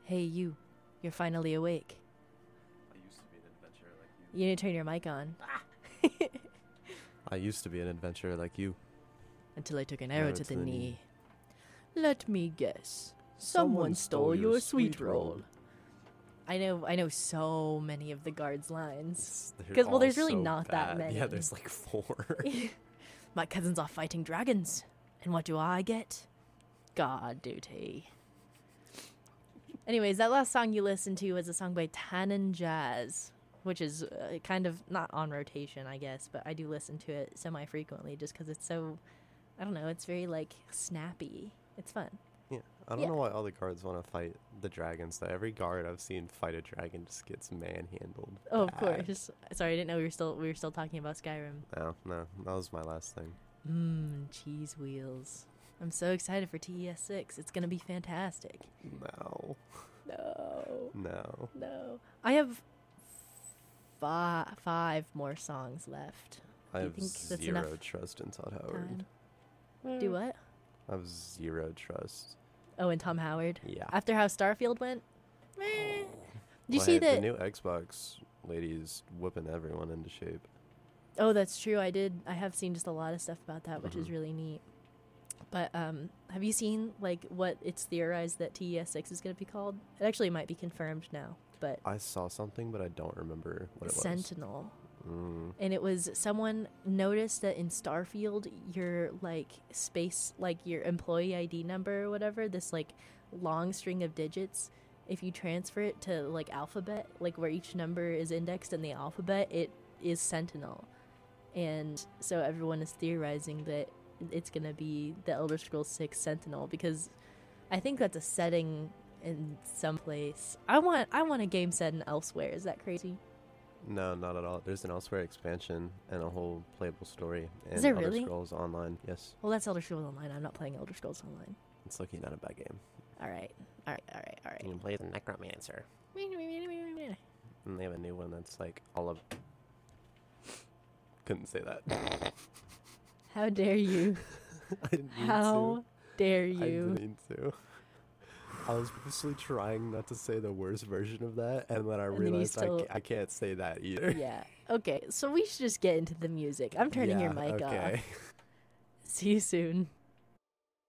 Hey, you. You're finally awake. I used to be an adventurer like you. You need to turn your mic on. I used to be an adventurer like you. Until I took an arrow to the knee. Let me guess. Someone stole your sweet roll. I know so many of the guards' lines. Because, well, there's really not that many. Yeah, there's like 4. My cousin's off fighting dragons. And what do I get? God duty. Anyways, that last song you listened to was a song by Tannen Jazz, which is kind of not on rotation, I guess, but I do listen to it semi-frequently just because it's so, I don't know, it's very, like, snappy. It's fun. Yeah, I don't know why all the guards want to fight the dragons, though. Every guard I've seen fight a dragon just gets manhandled. Oh, bad. of course. Sorry, I didn't know we were still talking about Skyrim. No, that was my last thing. Cheese wheels. I'm so excited for TES6. It's going to be fantastic. No. I have 5 more songs left. I Do you have think that's zero enough trust in Todd Howard. Do what? I have 0 trust. Oh, and Tom Howard? Yeah. After how Starfield went? Did you Well, see hey, that? the new Xbox lady's whipping everyone into shape. Oh, that's true. I have seen just a lot of stuff about that, which is really neat. But have you seen like what it's theorized that TES6 is going to be called? It actually might be confirmed now, but I saw something, but I don't remember what it was. Sentinel. And it was someone noticed that in Starfield, your like space, like your employee ID number or whatever, this like long string of digits, if you transfer it to like alphabet, like where each number is indexed in the alphabet, it is Sentinel. And so everyone is theorizing that it's going to be the Elder Scrolls 6 Sentinel because I think that's a setting in some place. I want a game set in Elsewhere. Is that crazy? No, not at all. There's an Elsewhere expansion and a whole playable story. Is there Elder really? Scrolls Online, yes. Well, that's Elder Scrolls Online. I'm not playing Elder Scrolls Online. It's looking not a bad game. All right. You can play as a necromancer. And they have a new one that's like all of... Couldn't say that. How dare you? I didn't mean How dare to. I you? didn't mean to. I was purposely trying not to say the worst version of that, and then I And then you realized still- I can't say that either. Yeah. Okay, so we should just get into the music. I'm turning your mic off. okay. See you soon.